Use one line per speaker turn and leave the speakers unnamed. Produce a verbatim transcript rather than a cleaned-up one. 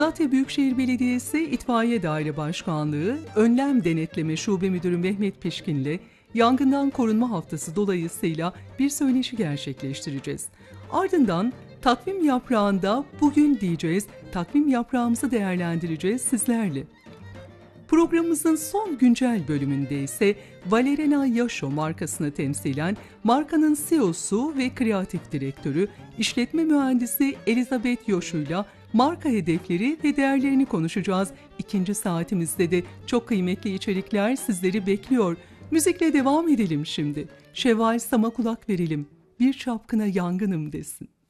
Malatya Büyükşehir Belediyesi İtfaiye Daire Başkanlığı, Önlem Denetleme Şube Müdürü Mehmet Pişkin'le Yangından Korunma Haftası dolayısıyla bir söyleşi gerçekleştireceğiz. Ardından takvim yaprağında bugün diyeceğiz, takvim yaprağımızı değerlendireceğiz sizlerle. Programımızın son güncel bölümünde ise Valerena Yaşo markasını temsilen markanın C E O'su ve kreatif direktörü, işletme mühendisi Elizabeth Yaşo'yla marka hedefleri ve değerlerini konuşacağız. İkinci saatimizde de çok kıymetli içerikler sizleri bekliyor. Müzikle devam edelim şimdi. Şevval Sam'a kulak verelim. Bir çapkına yangınım desin.